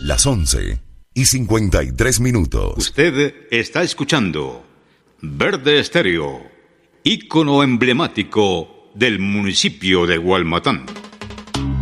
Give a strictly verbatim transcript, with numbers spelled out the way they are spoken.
Las once y cincuenta y tres minutos. Usted está escuchando Verde Estéreo, ícono emblemático del municipio de Gualmatán.